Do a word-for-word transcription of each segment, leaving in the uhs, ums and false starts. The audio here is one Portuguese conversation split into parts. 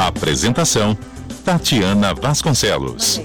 Apresentação: Tatiana Vasconcelos.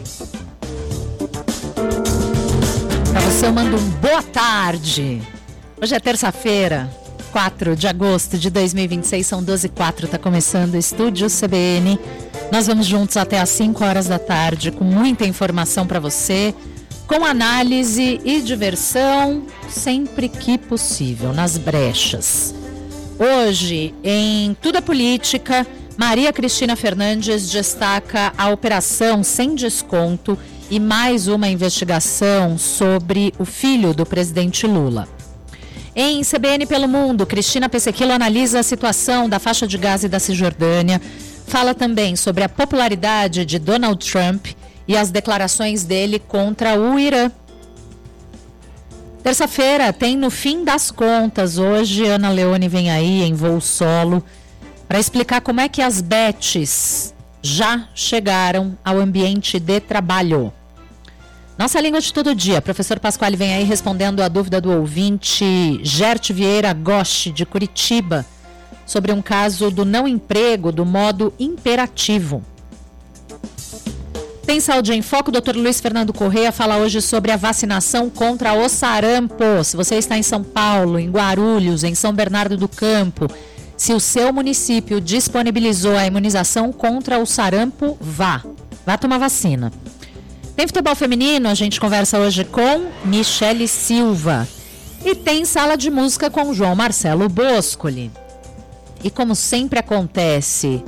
Para você eu mando um boa tarde. Hoje é terça-feira, quatro de agosto de dois mil e vinte e seis, são doze e quatro, está começando o Estúdio C B N. Nós vamos juntos até às cinco horas da tarde com muita informação para você, com análise e diversão, sempre que possível, nas brechas. Hoje, em Tudo é Política, Maria Cristina Fernandes destaca a operação sem desconto e mais uma investigação sobre o filho do presidente Lula. Em C B N pelo Mundo, Cristina Pessequilo analisa a situação da faixa de Gaza e da Cisjordânia, fala também sobre a popularidade de Donald Trump e as declarações dele contra o Irã. Terça-feira tem No Fim das Contas. Hoje, Ana Leone vem aí em voo solo para explicar como é que as bets já chegaram ao ambiente de trabalho. Nossa língua de todo dia. Professor Pasquale vem aí respondendo a dúvida do ouvinte Gerte Vieira Goshi, de Curitiba, sobre um caso do não emprego do modo imperativo. Tem Saúde em Foco, o doutor Luiz Fernando Correia fala hoje sobre a vacinação contra o sarampo. Se você está em São Paulo, em Guarulhos, em São Bernardo do Campo, se o seu município disponibilizou a imunização contra o sarampo, vá. Vá tomar vacina. Tem futebol feminino, a gente conversa hoje com Michele Silva. E tem Sala de Música com João Marcelo Boscoli. E como sempre acontece,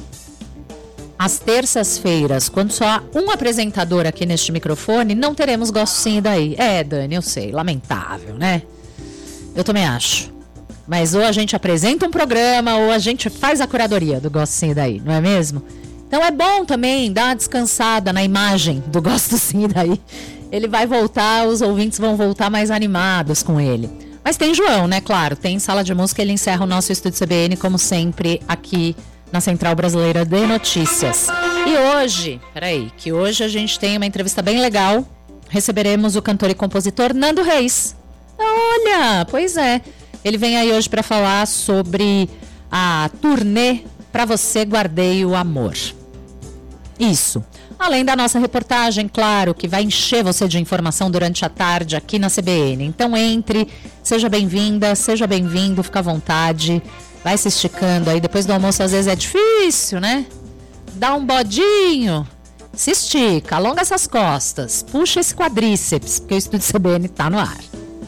às terças-feiras, quando só há um apresentador aqui neste microfone, não teremos Gosto Sim e Daí. É, Dani, eu sei, lamentável, né? Eu também acho. Mas ou a gente apresenta um programa ou a gente faz a curadoria do Gosto Sim e Daí, não é mesmo? Então é bom também dar uma descansada na imagem do Gosto Sim e Daí. Ele vai voltar, os ouvintes vão voltar mais animados com ele. Mas tem João, né? Claro, tem Sala de Música, ele encerra o nosso Estúdio C B N, como sempre, aqui na Central Brasileira de Notícias. E hoje, peraí, que hoje a gente tem uma entrevista bem legal. Receberemos o cantor e compositor Nando Reis. Olha, pois é. Ele vem aí hoje para falar sobre a turnê Pra Você Guardei o Amor. Isso. Além da nossa reportagem, claro, que vai encher você de informação durante a tarde aqui na C B N. Então entre, seja bem-vinda, seja bem-vindo, fica à vontade. Vai se esticando aí, depois do almoço às vezes é difícil, né? Dá um bodinho, se estica, alonga essas costas, puxa esse quadríceps, porque o Estúdio C B N tá no ar.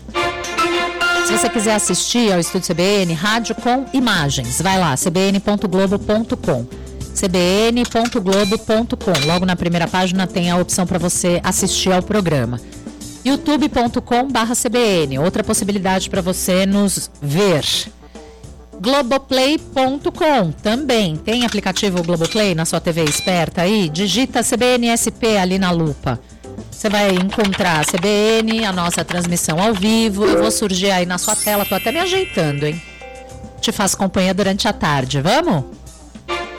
Se você quiser assistir ao Estúdio C B N, rádio com imagens, vai lá, c b n ponto globo ponto com. c b n ponto globo ponto com. Logo na primeira página tem a opção para você assistir ao programa. youtube ponto com barra c b n, outra possibilidade para você nos ver. globoplay ponto com, também tem aplicativo Globoplay na sua T V esperta aí, digita C B N S P ali na lupa. Você vai encontrar a C B N, a nossa transmissão ao vivo, eu vou surgir aí na sua tela, tô até me ajeitando, hein? Te faço companhia durante a tarde, vamos?